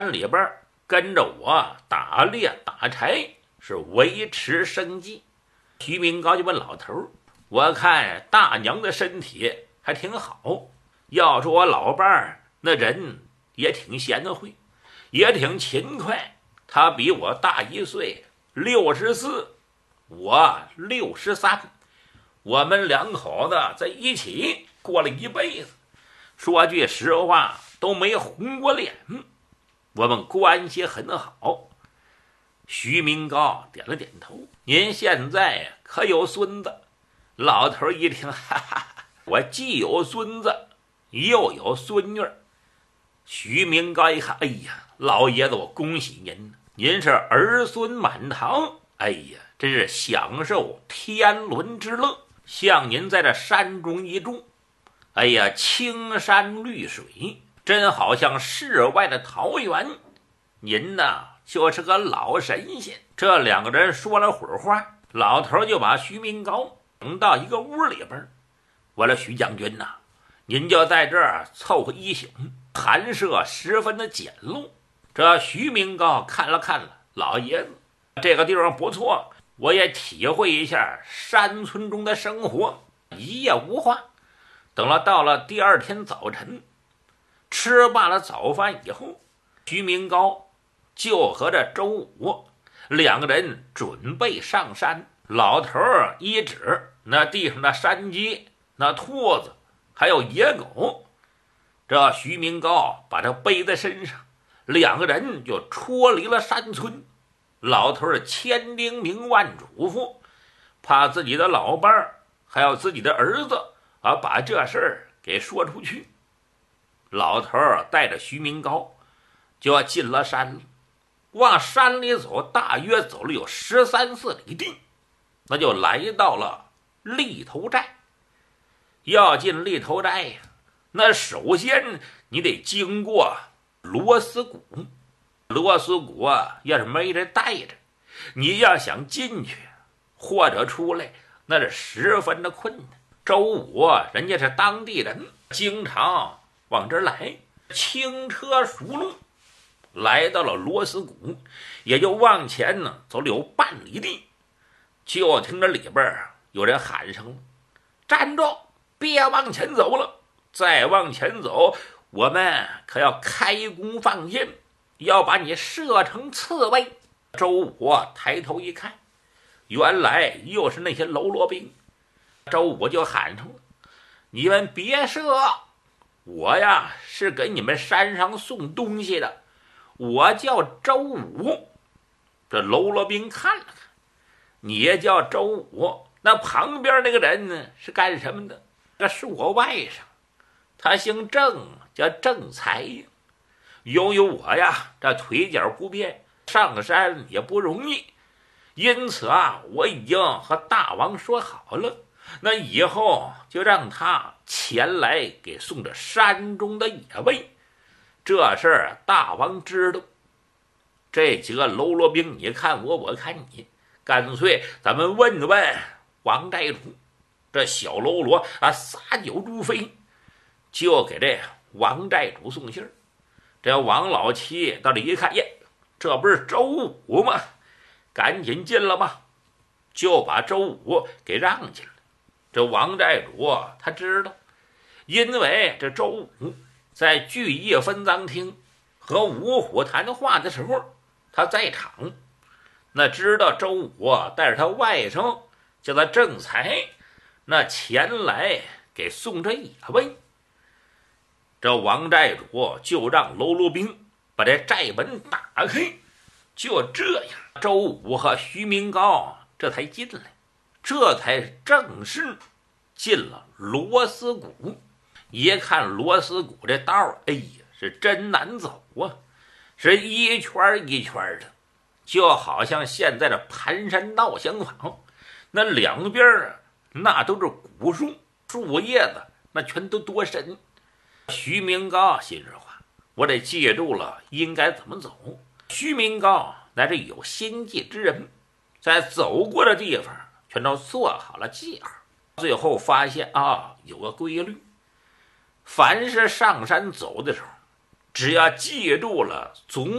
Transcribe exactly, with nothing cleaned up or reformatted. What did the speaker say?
里边跟着我打猎打柴，是维持生计。徐明高就问老头：“我看大娘的身体还挺好，要说我老伴儿那人也挺贤惠，也挺勤快。他比我大一岁，六十四，我六十三，我们两口子在一起过了一辈子，说句实话都没红过脸，我们关系很好。”徐明高点了点头：“您现在可有孙子？”老头一听，哈哈，我既有孙子又有孙女。徐明高一看，哎呀，老爷子，我恭喜您，您是儿孙满堂，哎呀，真是享受天伦之乐。像您在这山中一住，哎呀，青山绿水，真好像世外的桃源。您呢就是个老神仙。这两个人说了会儿话，老头就把徐明高等到一个屋里边。我说：“徐将军呐、啊，您就在这儿凑合一宿，寒舍十分的简陋。”这徐明高看了看了，老爷子，这个地方不错，我也体会一下山村中的生活。一夜无话。等了到了第二天早晨，吃罢了早饭以后，徐明高就和这周武两个人准备上山。老头儿一指那地上的山鸡、那兔子还有野狗，这徐明高把他背在身上，两个人就脱离了山村。老头儿千叮咛万嘱咐，怕自己的老伴儿还有自己的儿子啊把这事儿给说出去。老头儿带着徐明高就要进了山了，往山里走，大约走了有十三四里地，那就来到了立头寨。要进立头寨呀，那首先你得经过罗斯谷。罗斯谷啊，要是没人带着，你要想进去或者出来，那是十分的困难。周武人家是当地人，经常往这儿来，轻车熟路，来到了罗斯谷，也就往前呢走了有半里地，就听着里边有人喊上了：“站住，别往前走了，再往前走，我们可要开弓放箭，要把你射成刺猬。”周武抬头一看，原来又是那些喽啰兵。周武就喊上了：“你们别射，我呀是给你们山上送东西的，我叫周武。”这喽啰兵看了看，你也叫周武，那旁边那个人呢是干什么的？那是我外甥，他姓郑，叫郑才。由于我呀这腿脚不便，上山也不容易，因此啊，我已经和大王说好了，那以后就让他前来给送着山中的野味。这事儿大王知道。这几个喽啰兵你看我我看你，干脆咱们问问王寨主。这小喽啰啊撒酒如飞，就给这王寨主送信儿。这王老七到这一看，耶，这不是周武吗？赶紧进了吧，就把周武给让进了。这王寨主他知道，因为这周武在聚义分赃厅和五虎谈话的时候他在场，那知道周武带着他外甥叫他郑才，那前来给送这野味。这王寨主就让喽啰兵把这寨门打开。就这样，周武和徐明高这才进来，这才正式进了罗斯谷。一看罗斯谷这道，哎呀，是真难走啊，是一圈一圈的，就好像现在的盘山道相仿。那两边啊，那都是古树，树叶子那全都多深。徐明高心说话，我得记住了应该怎么走。徐明高乃是有心计之人，在走过的地方全都做好了记号。最后发现啊，有个规律，凡是上山走的时候， 只要记住了祖